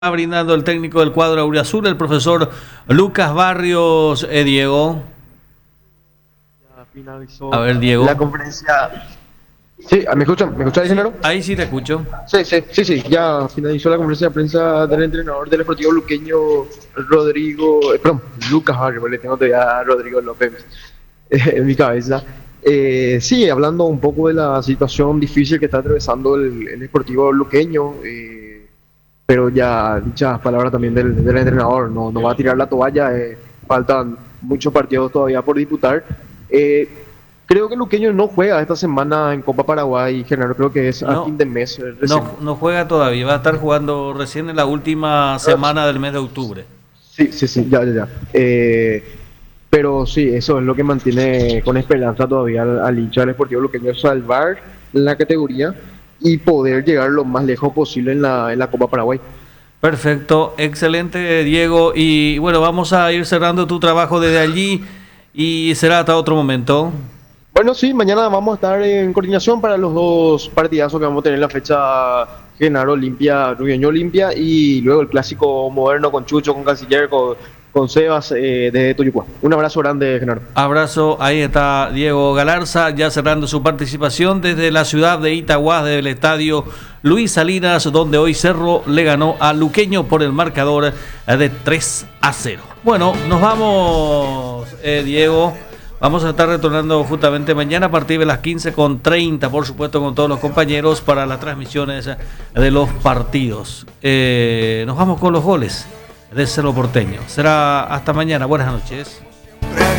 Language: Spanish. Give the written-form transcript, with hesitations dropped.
Brindando el técnico del cuadro auriazul, el profesor Lucas Barrios. Diego. Ya finalizó A ver, Diego. la conferencia. Sí, ¿me escuchan? ¿Me escuchan, ingeniero? Ahí sí te escucho. Sí, ya finalizó la conferencia de prensa del entrenador del Deportivo Luqueño, Lucas Barrios, le tengo todavía a Rodrigo López en mi cabeza. Sí, hablando un poco de la situación difícil que está atravesando el Deportivo Luqueño, pero ya dichas palabras también del entrenador, no va a tirar la toalla, faltan muchos partidos todavía por disputar. Creo que Luqueño no juega esta semana en Copa Paraguay, Genaro, creo que es a fin de mes. Recién. No juega todavía, va a estar jugando recién en la última semana del mes de octubre. Sí, ya. Pero sí, eso es lo que mantiene con esperanza todavía al hincha del Deportivo Luqueño, salvar la categoría y poder llegar lo más lejos posible en la Copa Paraguay. Perfecto, excelente, Diego. Y bueno, vamos a ir cerrando tu trabajo desde allí y será hasta otro momento. Bueno, sí, mañana vamos a estar en coordinación para los dos partidazos que vamos a tener en la fecha Genaro Olimpia, Rubiño Olimpia y luego el clásico moderno con Chucho, con Canciller, con Sebas de Toyucua. Un abrazo grande, Genaro. Abrazo, ahí está Diego Galarza, ya cerrando su participación desde la ciudad de Itagua, desde el estadio Luis Salinas, donde hoy Cerro le ganó a Luqueño por el marcador de 3-0. Bueno, nos vamos, Diego. Vamos a estar retornando justamente mañana a partir de las 15:30, por supuesto, con todos los compañeros para las transmisiones de los partidos. Nos vamos con los goles de Cerro Porteño. Será hasta mañana. Buenas noches.